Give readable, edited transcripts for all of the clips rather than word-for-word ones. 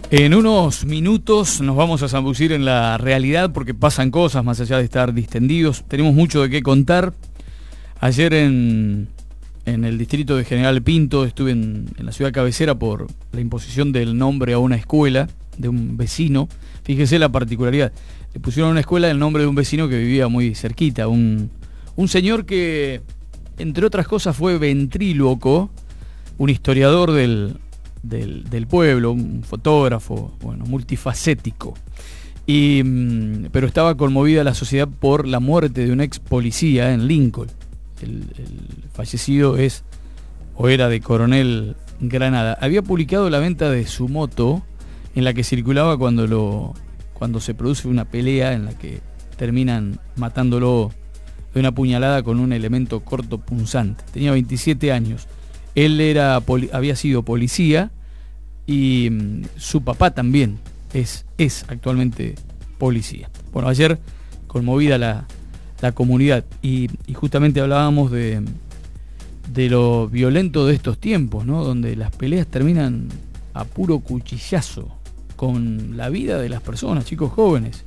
En unos minutos nos vamos a zambucir en la realidad porque pasan cosas más allá de estar distendidos. Tenemos mucho de qué contar. Ayer en el distrito de General Pinto estuve en la ciudad cabecera por la imposición del nombre a una escuela de un vecino. Fíjese la particularidad. Le pusieron a una escuela el nombre de un vecino que vivía muy cerquita. Un señor que, entre otras cosas, fue ventríloco, un historiador del pueblo, un fotógrafo, bueno, multifacético. Pero estaba conmovida la sociedad por la muerte de un ex policía en Lincoln. El fallecido era de Coronel Granada. Había publicado la venta de su moto en la que circulaba cuando se produce una pelea en la que terminan matándolo de una puñalada con un elemento cortopunzante. Tenía 27 años. Él había sido policía y su papá también es actualmente policía. Bueno, ayer conmovida la comunidad y justamente hablábamos de lo violento de estos tiempos, ¿no? Donde las peleas terminan a puro cuchillazo con la vida de las personas, chicos jóvenes.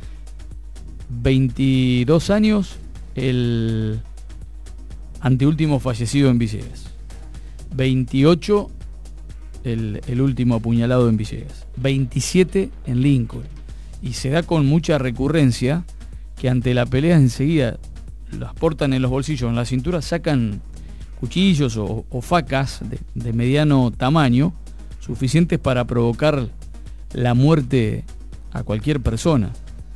22 años el anteúltimo fallecido en Villegas. 28 el último apuñalado en Villegas. 27 en Lincoln. Y se da con mucha recurrencia que ante la pelea enseguida las portan en los bolsillos, en la cintura, sacan cuchillos o facas de mediano tamaño, suficientes para provocar la muerte a cualquier persona.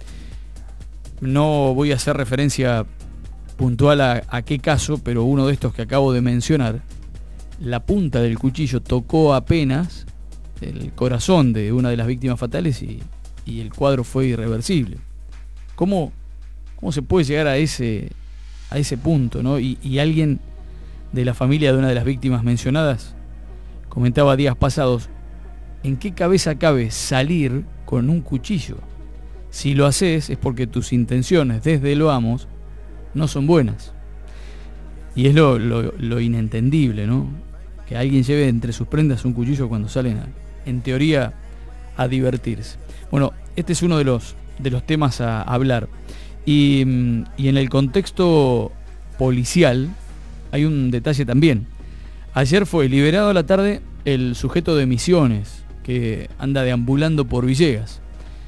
No voy a hacer referencia puntual a qué caso, pero uno de estos que acabo de mencionar, la punta del cuchillo tocó apenas el corazón de una de las víctimas fatales y el cuadro fue irreversible. ¿Cómo se puede llegar a ese punto, ¿no? Y alguien de la familia de una de las víctimas mencionadas comentaba días pasados: ¿en qué cabeza cabe salir con un cuchillo? Si lo haces es porque tus intenciones desde lo amos no son buenas. Y es lo inentendible, ¿no? Que alguien lleve entre sus prendas un cuchillo cuando salen, en teoría, a divertirse. Bueno, este es uno de los temas a hablar. Y en el contexto policial hay un detalle también. Ayer fue liberado a la tarde el sujeto de Misiones, que anda deambulando por Villegas.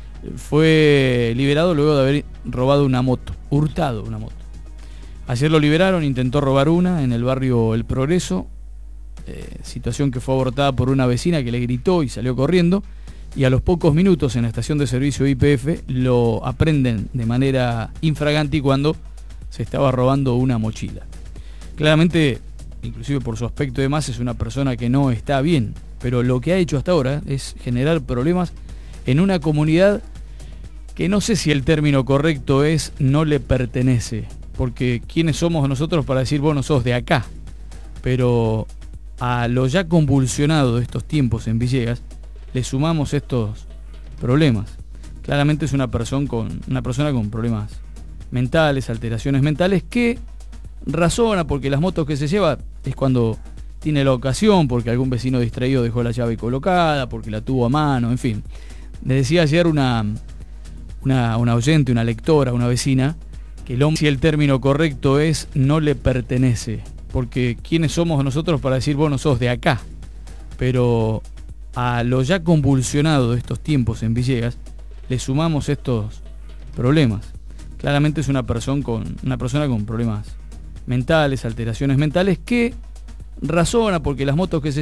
Fue liberado luego de haber robado una moto, hurtado una moto. Ayer lo liberaron, intentó robar una en el barrio El Progreso, situación que fue abortada por una vecina que le gritó y salió corriendo, y a los pocos minutos en la estación de servicio YPF lo aprenden de manera infraganti cuando se estaba robando una mochila. Claramente, inclusive por su aspecto y demás, es una persona que no está bien, pero lo que ha hecho hasta ahora es generar problemas en una comunidad que no sé si el término correcto es no le pertenece, porque ¿quiénes somos nosotros para decir vos no sos de acá? Pero a lo ya convulsionado de estos tiempos en Villegas le sumamos estos problemas. Claramente es una persona con problemas mentales, alteraciones mentales, que razona porque las motos que se lleva es cuando tiene la ocasión, porque algún vecino distraído dejó la llave colocada, porque la tuvo a mano, en fin. Le decía ayer una oyente, una lectora, una vecina, que si el término correcto es no le pertenece, porque ¿quiénes somos nosotros para decir vos no sos de acá? Pero a lo ya convulsionado de estos tiempos en Villegas le sumamos estos problemas. Claramente es una persona con problemas mentales, alteraciones mentales, que razona porque las motos que se